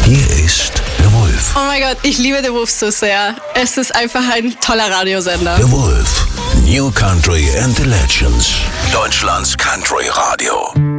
Hier ist der Wolf. Oh mein Gott, ich liebe den Wolf so sehr. Es ist einfach ein toller Radiosender. Der Wolf. New Country and the Legends. Deutschlands Country Radio.